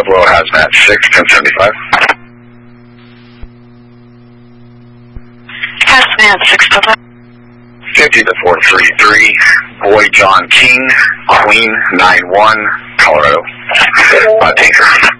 Pueblo, Hazmat 6, 1075. Hazmat 6 Pueblo. 50 to 433, Boy John King, Queen 91, Colorado. Tinker.